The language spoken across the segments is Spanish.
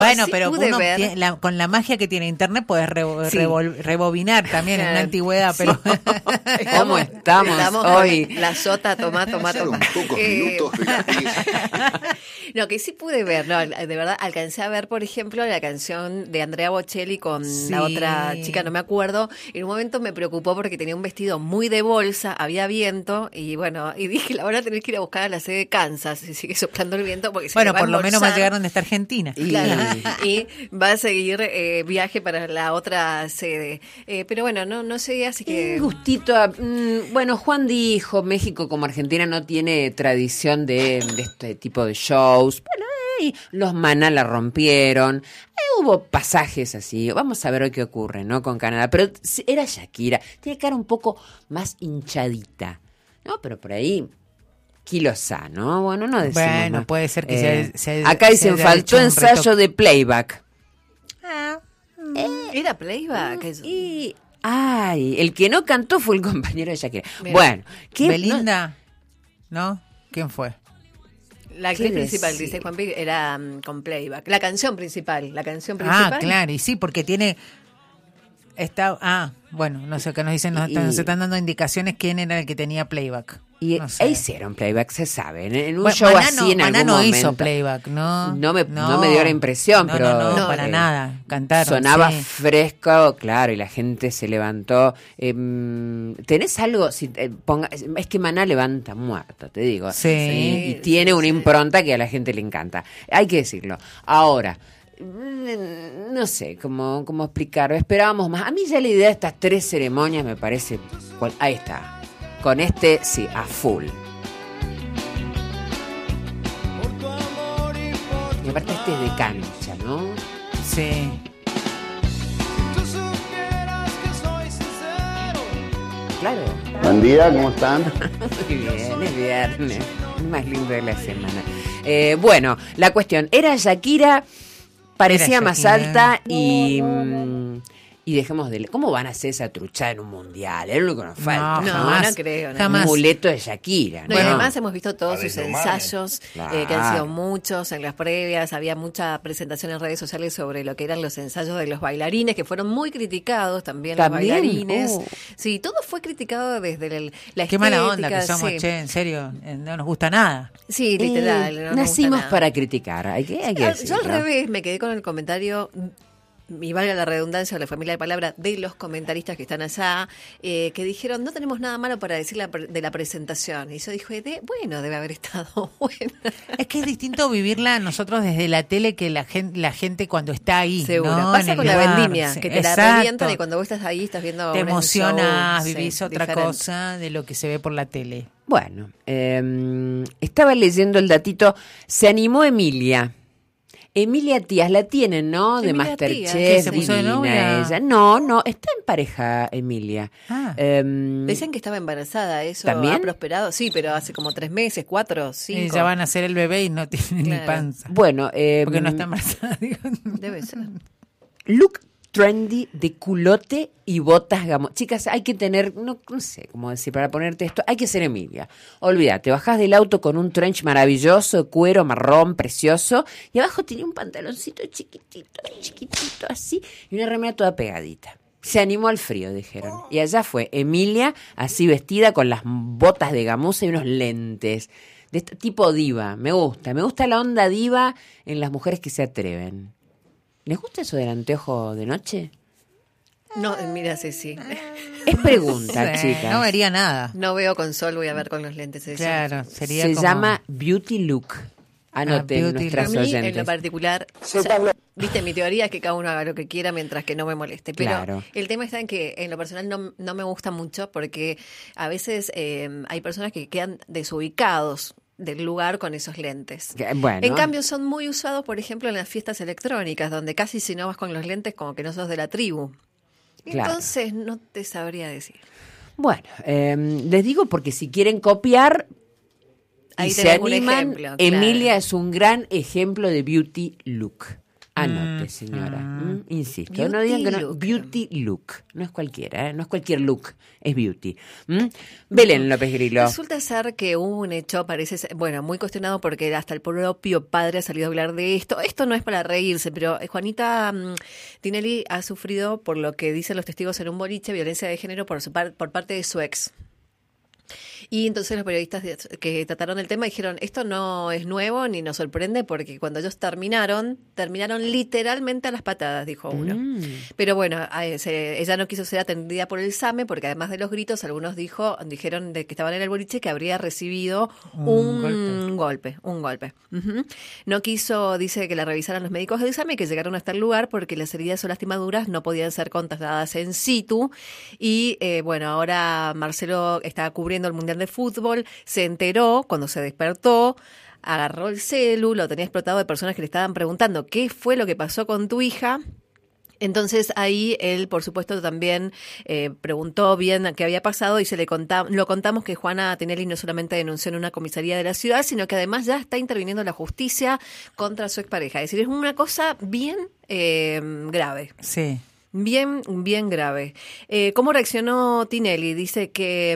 Bueno, sí pero pude uno ver. con la magia que tiene internet puedes Sí. rebobinar también en la antigüedad, pero ¿Cómo estamos hoy? La sota, tomá. Pasaron pocos minutos de la No, que sí pude ver, no, de verdad, alcancé a ver, por ejemplo, la canción de Andrea Bocelli con Sí. la otra chica, no me acuerdo. En un momento me preocupó porque tenía un vestido muy de bolsa, había viento, y bueno, y dije, la van a tener que ir a buscar a la sede de Kansas, si sigue soplando el viento, porque se bueno, me va por lo menos va a embolsar. llegar donde está Argentina. Claro, y va a seguir viaje para la otra sede. Pero bueno, no sé, así que... Un gustito. Bueno, Juan dijo, México como Argentina no tiene tradición de este tipo de shows. Pero los Maná la rompieron. Hubo pasajes así. Vamos a ver hoy qué ocurre, ¿no? Con Canadá. Pero era Shakira. Tiene cara un poco más hinchadita, ¿no? Pero por ahí... Kilosa, ¿no? Bueno, no decimos. Bueno, ¿no? puede ser que acá dicen, haya faltó hecho un ensayo retoque. de playback. ¿Era playback? Y... Ay, el que no cantó fue el compañero de Shakira. Mira. Bueno, ¿qué? Belinda, ¿no? ¿Quién fue? La actriz ¿Qué principal, decir? dice Juanpi, era con playback. La canción principal. Ah, claro, y sí, porque tiene... bueno, no sé, qué nos dicen, nos están dando indicaciones quién era el que tenía playback. Y no sé. hicieron playback, se sabe. En un Bueno, show Maná así, en Maná algún no momento. hizo playback, ¿no? No me dio la impresión, No, pero... No, para nada, cantaron. Sonaba sí. fresco, claro, y la gente se levantó. ¿Tenés algo? Es que Maná levanta muerto, te digo. Sí. Y tiene una impronta que a la gente le encanta. Hay que decirlo. Ahora... No sé cómo explicarlo. Esperábamos más. A mí ya la idea de estas 3 ceremonias me parece... Ahí está. Con sí, a full. Y aparte es de cancha, ¿no? Sí. Claro. Buen día, ¿cómo están? Muy bien, es viernes. El más lindo de la semana. Bueno, la cuestión. Era Shakira, parecía Era más Shakira. alta y dejemos de... ¿Cómo van a hacer esa truchada en un mundial? Es lo único que nos falta. No, jamás. No creo, no. Jamás. Un muleto de Shakira. No, y además hemos visto todos sus ensayos, Claro. que han sido muchos en las previas, había mucha presentación en redes sociales sobre lo que eran los ensayos de los bailarines, que fueron muy criticados también los bailarines. Sí, todo fue criticado desde la estética. Qué mala onda que somos, sí. che, en serio, no nos gusta nada. Sí, literal. no nos Nacimos gusta nada. para criticar. Hay que Yo al decirlo. revés me quedé con el comentario, y valga la redundancia o la familia de palabra, de los comentaristas que están allá, que dijeron, no tenemos nada malo para decir de la presentación. Y yo dije, bueno, debe haber estado buena. Es que es distinto vivirla nosotros desde la tele que la gente cuando está ahí. Seguro. ¿no? Pasa En con el la lugar. vendimia, Sí, que te la exacto. revientan y cuando vos estás ahí estás viendo te un emocionas, show, vivís sí, otra diferente. cosa de lo que se ve por la tele. Bueno, estaba leyendo el datito. Se animó Emilia. Emilia Tías, la tienen, ¿no? De Emilia Masterchef. Tías, ¿que se puso de divina novia? ella. No, está en pareja Emilia. Ah. Decían que estaba embarazada, eso ¿También? ha prosperado. Sí, pero hace como 3 meses, 4, 5. Y ya van a hacer el bebé y no tienen Claro. ni panza. Bueno, Porque no está embarazada, digo. Debe ser. look trendy de culote y botas gamo. Chicas, hay que tener, no sé cómo decir, para ponerte esto, hay que ser Emilia. Olvídate, bajás del auto con un trench maravilloso, cuero marrón, precioso, y abajo tiene un pantaloncito chiquitito así, y una remera toda pegadita. Se animó al frío, dijeron. Y allá fue Emilia, así vestida, con las botas de gamuza y unos lentes. De este tipo diva, me gusta la onda diva en las mujeres que se atreven. ¿Les gusta eso del anteojo de noche? No, mira, sí. Es pregunta, Sí, chicas. no vería nada. No veo con sol, voy a ver con los lentes. Eso. Claro, sería Se como... llama beauty look. Anoten beauty nuestras A mí, oyentes. en lo particular, viste, mi teoría es que cada uno haga lo que quiera mientras que no me moleste. Pero Claro. el tema está en que en lo personal no me gusta mucho porque a veces hay personas que quedan desubicados del lugar con esos lentes. Bueno. En cambio, son muy usados, por ejemplo, en las fiestas electrónicas, donde casi si no vas con los lentes, como que no sos de la tribu. Claro. Entonces, no te sabría decir. Bueno, les digo porque si quieren copiar y Ahí se tenés un animan, ejemplo, claro. Emilia es un gran ejemplo de beauty look. Anote, señora. Insisto, no digan que no. Look. Beauty look. No es cualquiera, ¿eh? No es cualquier look, es beauty. Belén López Grillo. Resulta ser que hubo un hecho, parece ser, bueno, muy cuestionado porque hasta el propio padre ha salido a hablar de esto. Esto no es para reírse, pero Juanita Tinelli ha sufrido, por lo que dicen los testigos en un boliche, violencia de género por parte de su ex. Y entonces los periodistas que trataron el tema dijeron, esto no es nuevo ni nos sorprende porque cuando ellos terminaron literalmente a las patadas, dijo uno. Pero bueno, ella no quiso ser atendida por el SAME porque además de los gritos, algunos dijeron de que estaban en el boliche que habría recibido un golpe. Ujú. No quiso, dice, que la revisaran los médicos del SAME, que llegaron hasta el lugar porque las heridas o lastimaduras no podían ser contagiadas in situ. Y bueno, ahora Marcelo está cubriendo el Mundial de Fútbol, se enteró cuando se despertó, agarró el celu, lo tenía explotado de personas que le estaban preguntando qué fue lo que pasó con tu hija. Entonces ahí él, por supuesto, también preguntó bien qué había pasado y lo contamos que Juana Tinelli no solamente denunció en una comisaría de la ciudad, sino que además ya está interviniendo la justicia contra su expareja. Es decir, es una cosa bien grave. Sí. Bien grave. ¿Cómo reaccionó Tinelli? Dice que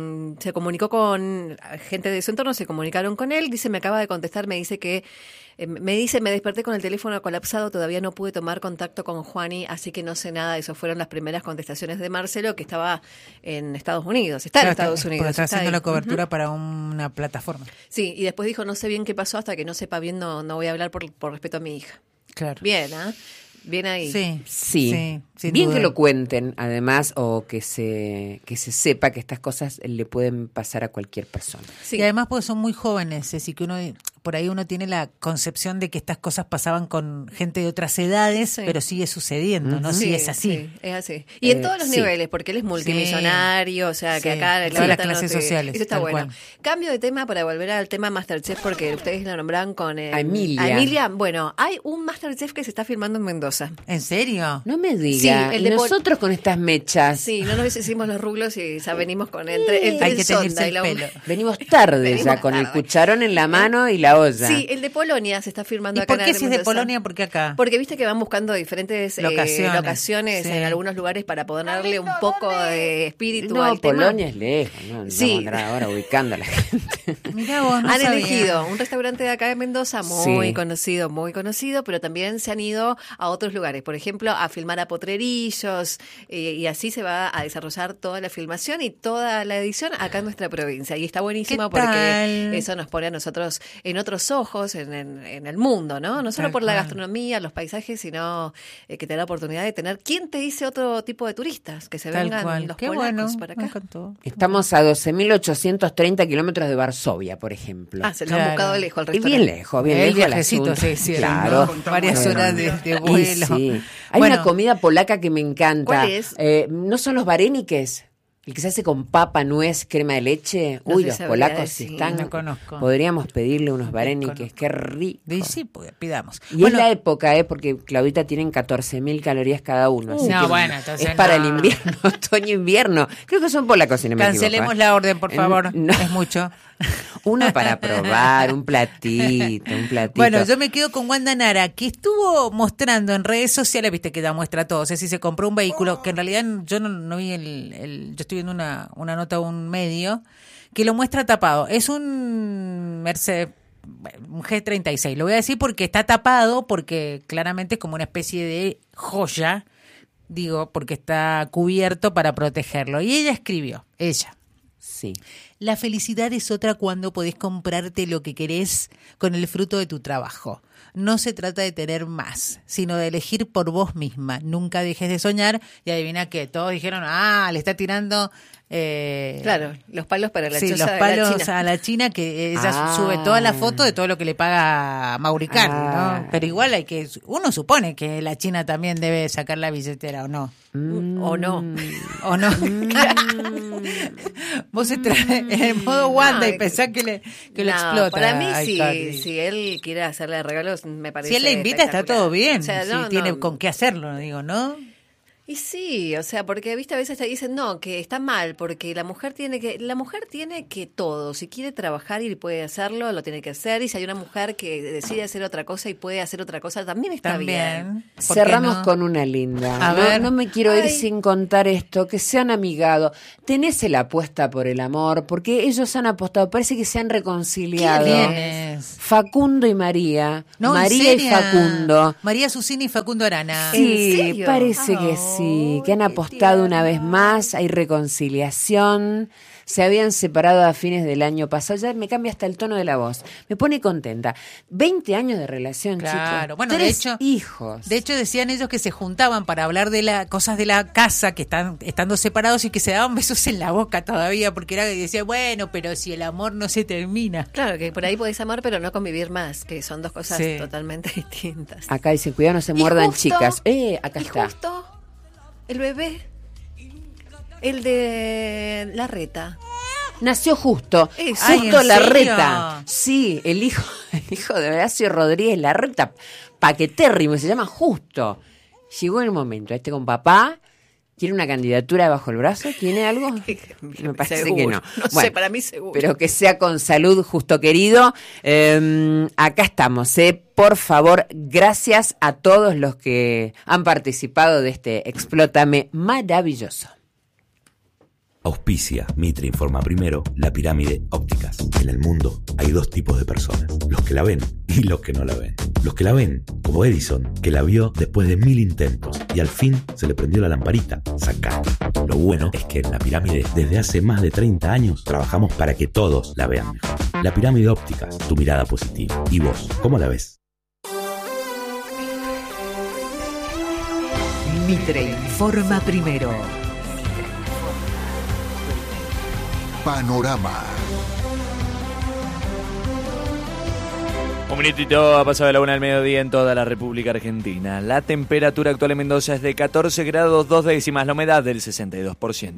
se comunicó con gente de su entorno, se comunicaron con él. Dice, me acaba de contestar, me dice que me desperté con el teléfono colapsado, todavía no pude tomar contacto con Juani, así que no sé nada. Esas fueron las primeras contestaciones de Marcelo, que estaba en Estados Unidos. Está en Estados Unidos. Está haciendo ahí. la cobertura para una plataforma. Sí, y después dijo, no sé bien qué pasó, hasta que no sepa bien no voy a hablar por respeto a mi hija. Claro. Bien, ¿ah? Bien ahí. Sí. Sí, sin bien duda. que lo cuenten, además, o que se sepa que estas cosas le pueden pasar a cualquier persona. Sí. Y además porque son muy jóvenes, es decir, que por ahí uno tiene la concepción de que estas cosas pasaban con gente de otras edades, Sí. pero sigue sucediendo, ¿no? Sí, Sí, es así. sí, es así. Y en todos los sí. niveles, porque él es multimillonario, o sea, que Sí, acá en todas las clases sociales, Eso está tal bueno. cual. Cambio de tema para volver al tema Masterchef, porque ustedes lo nombraron con A Emilia. Emilia. Bueno, hay un Masterchef que se está filmando en Mendoza. ¿En serio? No me diga, Sí, el y de nosotros con estas mechas Sí, no nos hicimos los rublos y ya venimos con entre Hay el que sonda teñirse y el la- pelo. venimos tarde Venimos ya con el tarde. cucharón en la mano y la olla. Sí, el de Polonia se está filmando ¿Y acá por en qué si es de Mendoza. Polonia? ¿Por qué acá? Porque viste que van buscando diferentes locaciones Sí. en algunos lugares para ponerle un poco de espíritu No, al tema. Polonia es lejos, ¿no? Sí. Vamos a andar ahora ubicando a la gente. Mirá vos, no Han sabía. elegido un restaurante de acá de Mendoza muy Sí. conocido, pero también se han ido a otros lugares, por ejemplo, a filmar a Potrerillos, y así se va a desarrollar toda la filmación y toda la edición acá en nuestra provincia. Y está buenísimo ¿Qué tal? porque eso nos pone a nosotros en otros ojos, en el mundo, ¿no? No solo Tal por la cual. gastronomía, los paisajes, sino que te da la oportunidad de tener, ¿quién te dice otro tipo de turistas? Que se Tal vengan cual. los Qué polacos bueno, para me acá. encantó. Estamos a 12.830 kilómetros de Varsovia, por ejemplo. Ah, se lo han Claro. buscado lejos al Y restaurante. bien lejos, bien El lejos. el viajecito, asunto. sí, sí, claro. ¿no? Varias horas de Y vuelo. sí. Hay Bueno. una comida polaca que me encanta. ¿Cuál es? ¿No son los vareniques? El que se hace con papa, nuez, crema de leche. No Uy, te los sabría polacos decir. están. No conozco. Podríamos pedirle unos vareniques, conozco. qué rico. Y sí, pues, pidamos. Y es la época, porque Claudita tienen 14.000 calorías cada uno. así No, que bueno, entonces es para no. el invierno, otoño-invierno. Creo que son polacos, si no me Cancelemos equivoco, ¿eh? la orden, por favor. No. Es mucho. Uno para probar, un platito. Bueno, yo me quedo con Wanda Nara, que estuvo mostrando en redes sociales, viste que da muestra a todos, es decir, se compró un vehículo, que en realidad yo no vi yo estoy viendo una nota de un medio, que lo muestra tapado. Es un Mercedes, un G36, lo voy a decir porque está tapado, porque claramente es como una especie de joya, digo, porque está cubierto para protegerlo. Y ella escribió, Sí. la felicidad es otra cuando podés comprarte lo que querés con el fruto de tu trabajo. No se trata de tener más, sino de elegir por vos misma. Nunca dejes de soñar. Y adivina qué, todos dijeron, le está tirando... Claro, los palos para la sí, choza los de palos la China. a la China, que ella Ah. sube toda la foto de todo lo que le paga Mauricardi, Ah. ¿no? Pero igual uno supone que la China también debe sacar la billetera, ¿o no? O no. ¿O no? Vos estás en el modo Wanda y No, pensás que lo No, explota. Para mí, a si Icardi. él quiere hacerle regalos, me parece Si él le invita, está todo bien. O sea, si no, tiene no. con qué hacerlo, digo, ¿no? Y sí, o sea, porque viste a veces te dicen no, que está mal, porque la mujer tiene que todo, si quiere trabajar y puede hacerlo, lo tiene que hacer, y si hay una mujer que decide hacer otra cosa y puede hacer otra cosa, también está bien. ¿Por qué Cerramos no? con una linda. A ver. No me quiero ir Ay. sin contar esto, que se han amigado. Tenés la apuesta por el amor, porque ellos han apostado, parece que se han reconciliado. ¿Quién es? Facundo y María. No, ¿en María y serio? María María Susini y Facundo Arana. Sí, ¿En serio? parece que sí, que han apostado una vez más, hay reconciliación, se habían separado a fines del año pasado, ya me cambia hasta el tono de la voz, me pone contenta. 20 años de relación, Claro, chicos, bueno, 3 de hecho, hijos. De hecho, decían ellos que se juntaban para hablar de las cosas de la casa, que estando separados y que se daban besos en la boca todavía, porque era que decía, bueno, pero si el amor no se termina. Claro, que por ahí podés amar, pero no convivir más, que son dos cosas Sí. totalmente distintas. Acá dicen, cuidado, no se Y muerdan, justo- chicas. Acá y está. justo el bebé, el de Larreta. Nació justo, Eso. Ay, justo ¿en Larreta. serio? Sí, el hijo de Horacio Rodríguez Larreta, paquetérrimo, se llama Justo. Llegó el momento, con papá, ¿tiene una candidatura bajo el brazo? ¿Tiene algo? Me parece Seguro. que no. No sé, Bueno, para mí seguro. pero que sea con salud, Justo querido. Acá estamos, por favor, gracias a todos los que han participado de este Explótame maravilloso. Auspicia, Mitre informa primero, La Pirámide Ópticas. En el mundo hay dos tipos de personas, los que la ven y los que no la ven. Los que la ven, como Edison, que la vio después de 1000 intentos y al fin se le prendió la lamparita, sacá. Lo bueno es que en La Pirámide, desde hace más de 30 años, trabajamos para que todos la vean mejor. La Pirámide Ópticas, tu mirada positiva. ¿Y vos, cómo la ves? Mitre informa primero. Panorama. Un minutito ha pasado de la 1 del mediodía en toda la República Argentina. La temperatura actual en Mendoza es de 14 grados 2 décimas, la humedad del 62%.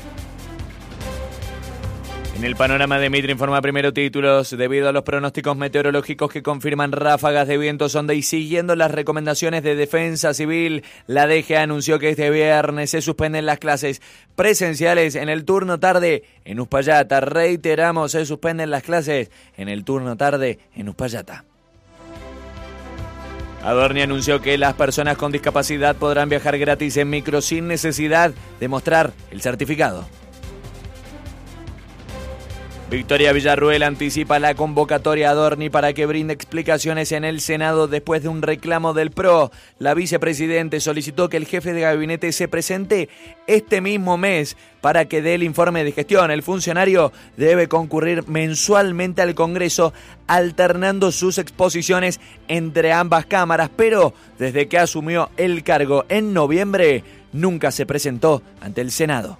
En el panorama de Mitre informa primero títulos. Debido a los pronósticos meteorológicos que confirman ráfagas de viento sonda y siguiendo las recomendaciones de Defensa Civil, la DGA anunció que este viernes se suspenden las clases presenciales en el turno tarde en Uspallata. Reiteramos, se suspenden las clases en el turno tarde en Uspallata. Adorni anunció que las personas con discapacidad podrán viajar gratis en micro sin necesidad de mostrar el certificado. Victoria Villarruel anticipa la convocatoria a Adorni para que brinde explicaciones en el Senado después de un reclamo del PRO. La vicepresidente solicitó que el jefe de gabinete se presente este mismo mes para que dé el informe de gestión. El funcionario debe concurrir mensualmente al Congreso, alternando sus exposiciones entre ambas cámaras, pero desde que asumió el cargo en noviembre, nunca se presentó ante el Senado.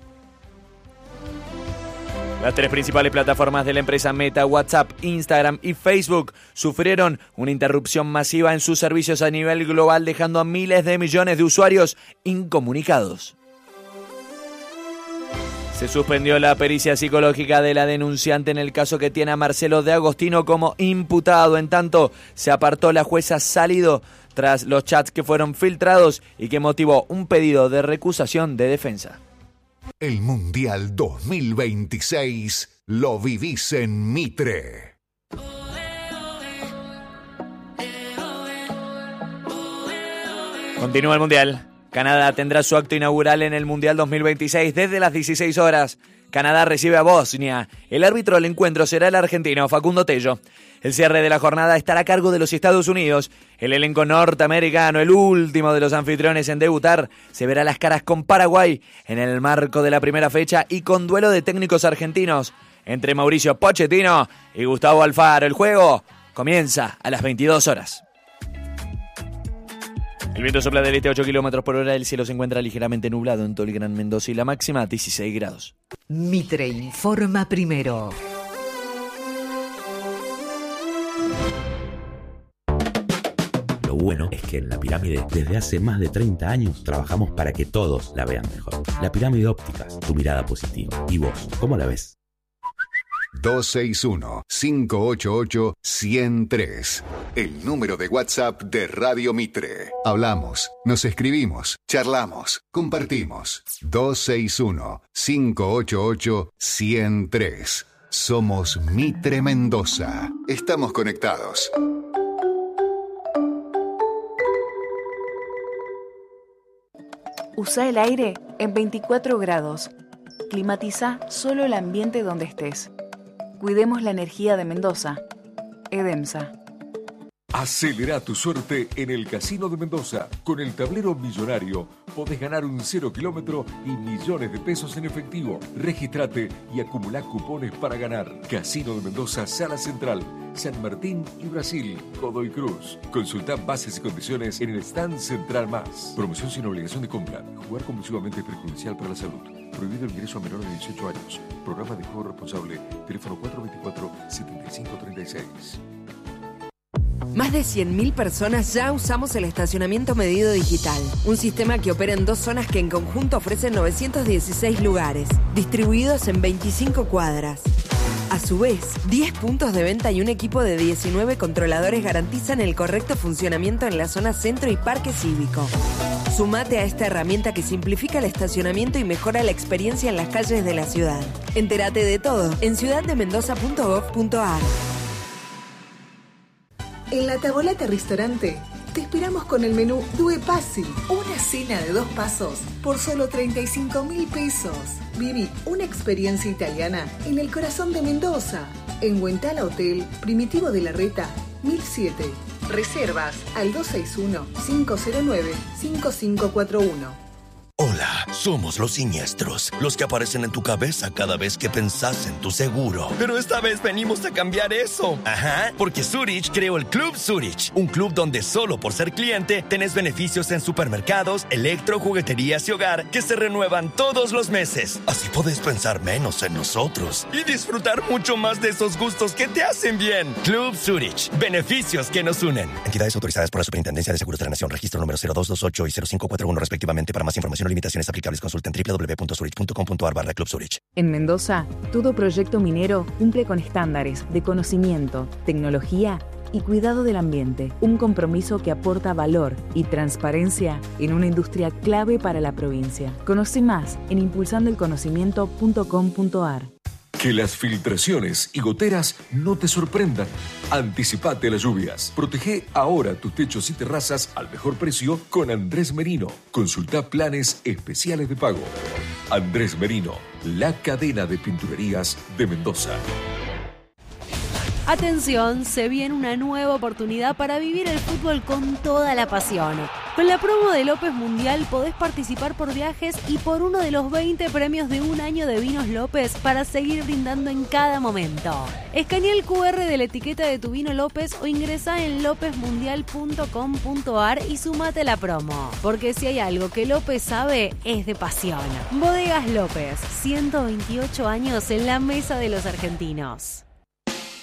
Las tres principales plataformas de la empresa Meta, WhatsApp, Instagram y Facebook, sufrieron una interrupción masiva en sus servicios a nivel global, dejando a miles de millones de usuarios incomunicados. Se suspendió la pericia psicológica de la denunciante en el caso que tiene a Marcelo de Agostino como imputado. En tanto, se apartó la jueza Sálido tras los chats que fueron filtrados y que motivó un pedido de recusación de defensa. El Mundial 2026 lo vivís en Mitre. Continúa el Mundial. Canadá tendrá su acto inaugural en el Mundial 2026 desde las 16 horas. Canadá recibe a Bosnia. El árbitro del encuentro será el argentino Facundo Tello. El cierre de la jornada estará a cargo de los Estados Unidos. El elenco norteamericano, el último de los anfitriones en debutar, se verá las caras con Paraguay en el marco de la primera fecha y con duelo de técnicos argentinos entre Mauricio Pochettino y Gustavo Alfaro. El juego comienza a las 22 horas. El viento sopla del este a 8 kilómetros por hora. El cielo se encuentra ligeramente nublado en todo el Gran Mendoza y la máxima 16 grados. Mitre informa primero. Lo bueno es que en La Pirámide, desde hace más de 30 años, trabajamos para que todos la vean mejor. La Pirámide Ópticas, tu mirada positiva. ¿Y vos, cómo la ves? 261-588-1003. El número de WhatsApp de Radio Mitre. Hablamos, nos escribimos, charlamos, compartimos. 261-588-1003. Somos Mitre Mendoza. Estamos conectados. Usa el aire en 24 grados. Climatiza solo el ambiente donde estés. Cuidemos la energía de Mendoza. Edemsa. Acelera tu suerte en el Casino de Mendoza. Con el tablero millonario podés ganar un 0 kilómetro y millones de pesos en efectivo. Regístrate y acumulá cupones para ganar. Casino de Mendoza, Sala Central, San Martín y Brasil, Godoy Cruz. Consultá bases y condiciones en el stand central más. Promoción sin obligación de compra. Jugar compulsivamente es perjudicial para la salud. Prohibido el ingreso a menores de 18 años. Programa de juego responsable. Teléfono 424-7536. Más de 100.000 personas ya usamos el estacionamiento medido digital, un sistema que opera en 2 zonas que en conjunto ofrecen 916 lugares, distribuidos en 25 cuadras. A su vez, 10 puntos de venta y un equipo de 19 controladores garantizan el correcto funcionamiento en la zona centro y parque cívico. Sumate a esta herramienta que simplifica el estacionamiento y mejora la experiencia en las calles de la ciudad. Entérate de todo en ciudaddemendoza.gov.ar. En La Tavolata Restaurante te esperamos con el menú Due Passi, una cena de 2 pasos por solo 35.000 pesos. Viví una experiencia italiana en el corazón de Mendoza, en Huentala Hotel, Primitivo de la Reta, 1007. Reservas al 261-509-5541. Hola, somos los siniestros, los que aparecen en tu cabeza cada vez que pensás en tu seguro. Pero esta vez venimos a cambiar eso. Ajá, porque Zurich creó el Club Zurich, un club donde solo por ser cliente tenés beneficios en supermercados, electro, jugueterías y hogar que se renuevan todos los meses. Así podés pensar menos en nosotros y disfrutar mucho más de esos gustos que te hacen bien. Club Zurich, beneficios que nos unen. Entidades autorizadas por la Superintendencia de Seguros de la Nación, registro número 0228 y 0541 respectivamente. Para más información limitaciones aplicables, consulta en www.zurich.com.ar/Club Zurich. En Mendoza, todo proyecto minero cumple con estándares de conocimiento, tecnología y cuidado del ambiente. Un compromiso que aporta valor y transparencia en una industria clave para la provincia. Conoce más en impulsandoelconocimiento.com.ar. Que las filtraciones y goteras no te sorprendan. Anticipate a las lluvias. Protege ahora tus techos y terrazas al mejor precio con Andrés Merino. Consulta planes especiales de pago. Andrés Merino, la cadena de pinturerías de Mendoza. Atención, se viene una nueva oportunidad para vivir el fútbol con toda la pasión. Con la promo de López Mundial podés participar por viajes y por uno de los 20 premios de un año de Vinos López para seguir brindando en cada momento. Escanea el QR de la etiqueta de tu vino López o ingresá en lopezmundial.com.ar y sumate a la promo. Porque si hay algo que López sabe, es de pasión. Bodegas López, 128 años en la mesa de los argentinos.